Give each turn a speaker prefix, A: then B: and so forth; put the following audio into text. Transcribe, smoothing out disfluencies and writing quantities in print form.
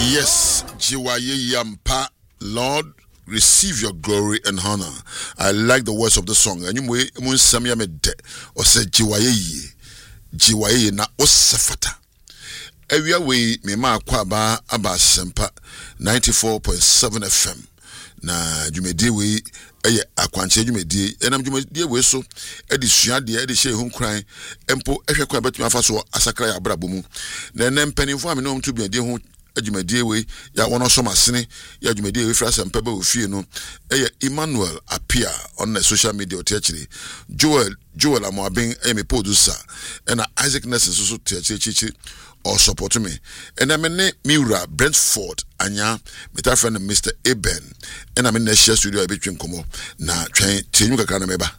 A: Yes, Jiwaye Yampa, Lord, receive your glory and honor. I like the words of the song. And you way mun samya me de or say Jiwaye na osafata. Ewia we me ma kwaba aba sempa 94.7 FM. Na jumedi we eye akwanche jumedi enam jumedi we so edi suade edi hye hu kran empo ehwe kwa betuma fa so asakra ya brabo mu na nempanifo ame no mtu biade hu adwumadie we ya wono so masene ya adwumadie we fra sempa ba ofie no eye Emmanuel appear on the social media otiachiri Joel Amoaben me producer na Isaac Nelson so tiachichi or support me and I mean Miura Brentford anya meta friend Mr. Eben and I'm in the share studio between komo na twen tenyu kakra na meba